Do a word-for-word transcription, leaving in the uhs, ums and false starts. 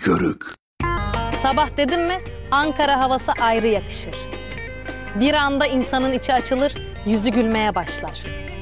körük. Sabah dedim mi Ankara havası ayrı yakışır. Bir anda insanın içi açılır, yüzü gülmeye başlar.